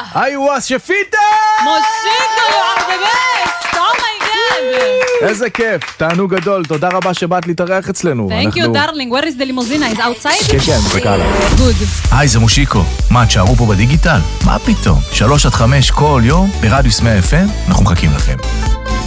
איווה, שפיטה! מושיקו, you are the best! Oh my god! איזה כיף, תענוג גדול, תודה רבה שבאת להתארח אצלנו. Thank you darling, where is the limousine? Is outside? כן, כן, מחכה לה. Good. היי, זה מושיקו. מה, תשארו פה בדיגיטל? מה פתאום? 3 עד 5 כל יום ברדיוס 100 FM, אנחנו מחכים לכם.